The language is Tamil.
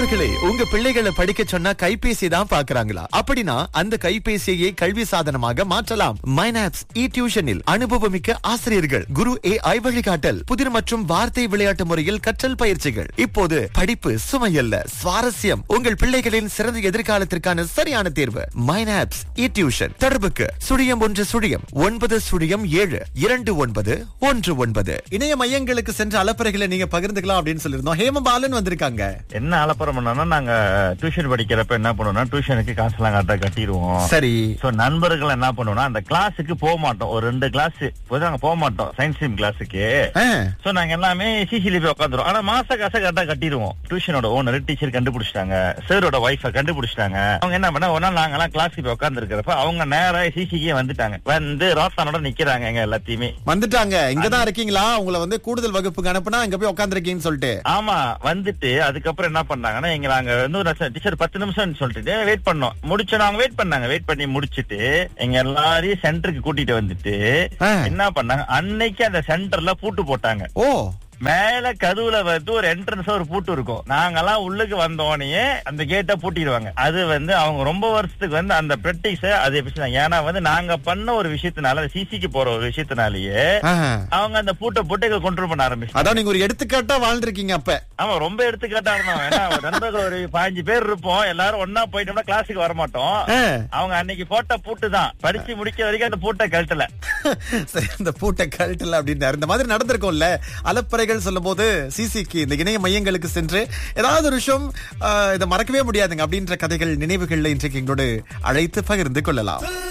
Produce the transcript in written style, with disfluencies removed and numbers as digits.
பெற்றோர்களே, உங்க பிள்ளைகளை படிக்க சொன்னா கைபேசி தான் பாக்குறாங்களா? அப்படின்னா அந்த கைபேசியை கல்வி சாதனமாக மாற்றலாம். மைனாப்ஸ் இ டியூஷனில் அனுபவமிக்க ஆசிரியர்கள், குரு AI வழிகாட்டல், புதிர் மற்றும் வார்த்தை விளையாட்டு முறையில் கற்றல் பயிற்சிகள். இப்போது படிப்பு சுமையல்ல, சுவாரஸ்யம். உங்கள் பிள்ளைகளின் சிறந்த எதிர்காலத்திற்கான சரியான தேர்வு மைனாப்ஸ் இ டியூஷன். தொடர்புக்கு 011009272919. இணைய மையங்களுக்கு சென்ற அலப்பறைகளை நீங்க பகிர்ந்துக்கலாம் அப்படின்னு சொல்லியிருந்தோம். ஹேமபாலன் வந்திருக்காங்க. என்ன அலப்பறம் பண்ணோம்னா, நாங்க டியூஷன் படிக்கிறப்ப என்ன பண்ணுவோம்னா, டியூஷனுக்கு காசெல்லாம் கரெக்டா கட்டிடுவோம். சரி. சோ நண்பர்கள் என்ன பண்ணுவோம்னா, அந்த கிளாஸுக்கு போக மாட்டோம். ஒரு 2 கிளாஸ் நாங்க போக மாட்டோம், சயின்ஸ் ஸ்ட்ரீம் கிளாஸுக்கு. சோ நாங்க எல்லாமே சிசில போய் உட்காந்துருவோம். ஆனா மாச காசை கரெக்டா கட்டிடுவோம். டியூஷனோட ஓனர் டீச்சர் கண்டுபிடிச்சிட்டாங்க, சாரோட வைஃப கண்டுபிடிச்சிட்டாங்க. அவங்க என்ன பண்ண, ஒரு நாள் நாங்கெல்லாம் கிளாஸுக்கு போய் உட்கார்ந்து இருக்கிறப்ப அவங்க நேரா சிசிக்கே வந்துட்டாங்க. வந்து ரோத்தானோட நிக்கிறாங்க. எங்க எல்லாத்தையுமே வந்துட்டாங்க. இங்கதான் இருக்கீங்களா? உங்களை வந்து கூடுதல் வகுப்புக்கு அனுப்புனா இங்க போய் உட்காந்துருக்கீங்கன்னு சொல்லிட்டு. ஆமா, வந்துட்டு அதுக்கப்புறம் என்ன பண்ணாங்கன்னா, எங்க நாங்க வந்து ஒரு டீச்சர் 10 நிமிஷம் சொல்லிட்டு வெயிட் பண்ணோம். முடிச்சோம். அவங்க வெயிட் பண்ணாங்க. வெயிட் பண்ணி முடிச்சிட்டு எங்க எல்லாரையும் சென்டருக்கு கூட்டிட்டு வந்துட்டு என்ன பண்ணாங்க, அன்னைக்கு அந்த சென்டர்ல பூட்டு போட்டாங்க. ஓ, மேல கதவுல வந்து ஒரு என்ட்ரன்ஸ் ஒரு பூட்டு இருக்கும். நாங்கெல்லாம் உள்ளுக்கு வந்தோடனே அந்த கேட்டை பூட்டிடுவாங்க. அது வந்து அவங்க ரொம்ப வருஷத்துக்கு வந்து அந்த பிராக்டிஸ் அது எப்படி, ஏன்னா வந்து நாங்க பண்ண ஒரு விஷயத்தினால, சிசிக்கு போற ஒரு விஷயத்தினாலேயே அவங்க அந்த பூட்டை போட்டு கண்ட்ரோல் பண்ண ஆரம்பிச்சு. அதான் நீங்க ஒரு எடுத்துக்காட்டா வாழ்ந்துருக்கீங்க அப்ப. ஆமா, ரொம்ப எடுத்துக்காட்டா இருந்தோம். ஏன்னா நண்பர்கள் ஒரு 15 பேர் இருப்போம். எல்லாரும் ஒன்னா போயிட்டோம்னா கிளாஸுக்கு வர மாட்டோம். அவங்க அன்னைக்கு போட்ட பூட்டு தான் படிச்சு முடிக்கிற வரைக்கும் அந்த பூட்டை கழட்டல. சரி, அந்த பூட்டை கழட்டல அப்படின்னு இந்த மாதிரி நடந்திருக்கும்ல அலப்பறை சொல்லும் போது. சிசிக்கு இந்த இணைய மையங்களுக்கு சென்று ஏதாவது ஒரு விஷயம் இதை மறக்கவே முடியாதுங்க அப்படின்ற கதைகள், நினைவுகள்ல இன்றைக்கு எங்களோடு அழைத்து பகிர்ந்து கொள்ளலாம்.